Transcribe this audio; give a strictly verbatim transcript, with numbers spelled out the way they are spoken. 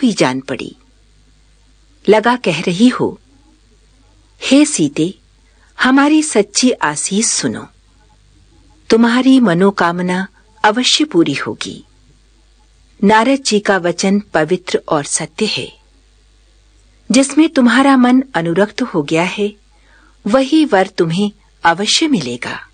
हुई जान पड़ी। लगा कह रही हो, हे सीते, हमारी सच्ची आसीस सुनो, तुम्हारी मनोकामना अवश्य पूरी होगी। नारद जी का वचन पवित्र और सत्य है। जिसमें तुम्हारा मन अनुरक्त हो गया है, वही वर तुम्हें अवश्य मिलेगा।